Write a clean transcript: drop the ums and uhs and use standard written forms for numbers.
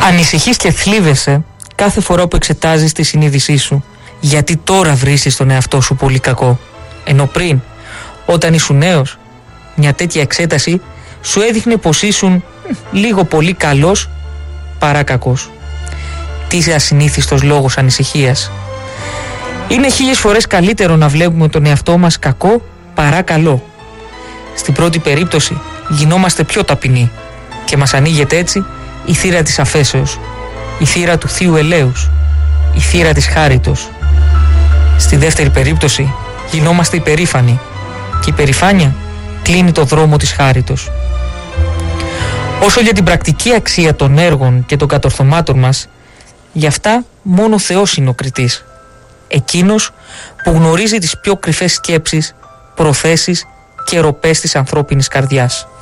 Ανησυχείς και θλίβεσαι κάθε φορά που εξετάζεις τη συνείδησή σου, γιατί τώρα βρίσκεις τον εαυτό σου πολύ κακό, ενώ πριν, όταν ήσουν νέος, μια τέτοια εξέταση σου έδειχνε πως ήσουν λίγο πολύ καλός παρά κακός. Τι ασυνήθιστος λόγος ανησυχίας. Είναι 1000 φορές καλύτερο να βλέπουμε τον εαυτό μας κακό παρά καλό. Στην πρώτη περίπτωση γινόμαστε πιο ταπεινοί και μας ανοίγεται έτσι η θύρα της αφέσεως, η θύρα του Θείου Ελέους, η θύρα της χάριτος. Στη δεύτερη περίπτωση γινόμαστε υπερήφανοι και η περηφάνεια κλείνει το δρόμο της χάριτος. Όσο για την πρακτική αξία των έργων και των κατορθωμάτων μας, γι' αυτά μόνο ο Θεός είναι ο κριτής. Εκείνος που γνωρίζει τις πιο κρυφές σκέψεις, προθέσεις και ροπές της ανθρώπινης καρδιάς.